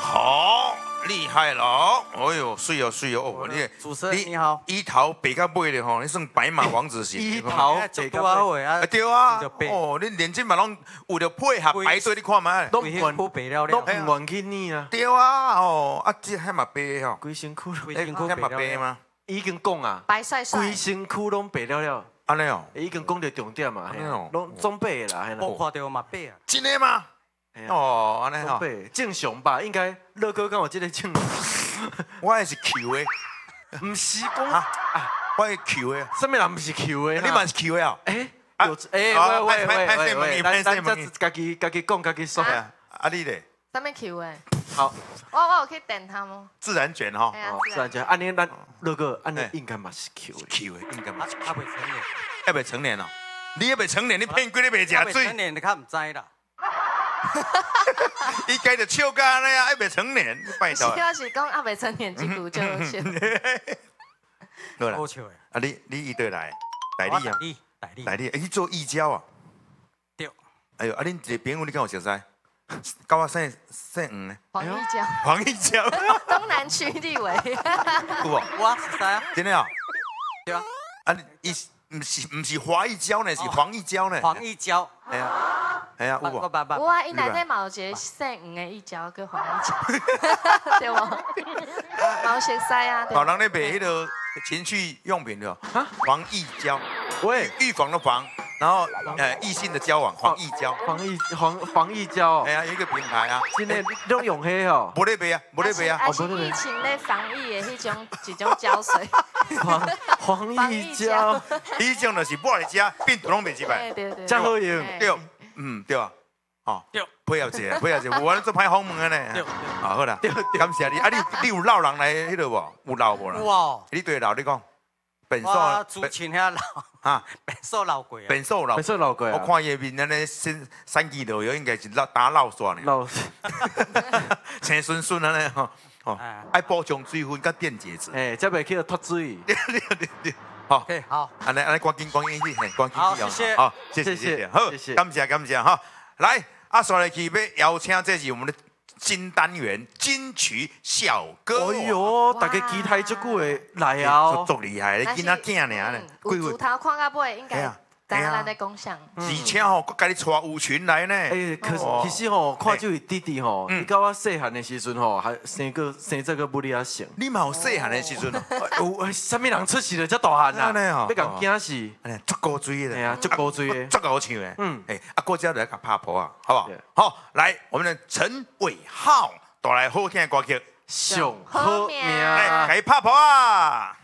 好厉害了！哎呦，水哦水哦，你主持人你好， 一头白到尾的吼，你算白马王子型。 一头白到尾啊！ 对啊，哦，你连这嘛拢为了配合排队，你看嘛， 都不白了了， 都不愿去你啊！ 对啊，哦，啊这还嘛白吼， 规身躯， 还嘛白吗？ 已经讲啊， 白晒晒， 规身躯拢白了了。 安尼哦， 已经讲到重点嘛，拢总白啦，嘿啦。 我看到嘛白啊， 真的吗？哦，安尼吼， 正常吧？应该乐哥跟我这个正常。 我也是 Q 的， 唔是讲啊， 我是 Q 的， 什么人唔是 Q 的？ 你嘛是 Q 的啊？ 喂，咱家己讲家己说啊。啊你咧？ 上面 Q 诶。 好， 我有去电他吗？ 自然卷哈。 自然卷。安尼咱乐哥，安尼应该嘛是 Q 的。 Q 的应该嘛是。 还未成年， 还未成年哦。你还未成年，你骗鬼你未食水。 未成年你较唔知啦。 伊家就笑甲安尼啊，还未成年，拜托。 我是讲还未成年，这句就笑。 好啦， 好笑诶。 啊你伊对来，代理啊，代理，去做义交啊。 对。 哎呦，啊恁一个朋友你敢有熟悉？甲我姓黄呢？ 黄义交。 黄义交。 东南区立委。 有哦。 我熟悉啊。 真的啊？ 对啊。 啊，伊唔是华义交呢，是黄义交呢。 黄义交。 哎呀，哎呀，有无？ 有啊，伊内底嘛有一个姓黄的义交，叫黄义交，对无？嘛有熟悉啊。 好人咧卖迄个情趣用品的，黄义交， 喂， 预防的防，然后异性的交往，黄义交， 黄义交， 哎呀，一个平台啊， 真的都用迄哦， 无咧卖啊，无咧卖啊， 啊是疫情咧防疫的一种胶水。 黄义交， 迄种就是抹嚟食，病毒拢袂入来， 对， 真好用， 对，对啊，哦， 对， 配合者，我做歹访问的呢，啊好啦，感谢你，啊你有老人来迄度无？有老无啦？ 哇， 你对老你讲，本寿我之前遐老啊， 本寿老鬼啊， 本寿老鬼， 我看伊面安尼三季豆油应该是打老酸呢， 老， 青顺顺安尼吼。爱补充水分甲电解质， 才袂去脱水。 对，好， 好， 安尼赶紧去，赶紧去好，谢谢， 好，谢谢，好，感谢哈，来，刷来去要邀请，这是我们的新单元金曲小歌。 哎呦，大家期待足久的来啊， 足厉害，你囡仔囝尔， 有主头看到尾应该。咱来在共享， 而且吼，佮家己带舞群来呢。 可是其实吼，看这位弟弟吼，你甲我细汉的时阵吼，还生这个不离啊成。 你嘛有细汉的时阵哦？有啥物人出世了才大汉啊？要甲惊死， 足高追的， 哎呀，足高追的， 足好唱的。过节就来甲拍婆啊，好不好？好，来，我们的陈伟浩带来好听的歌曲， 上好命， 来，拍婆啊！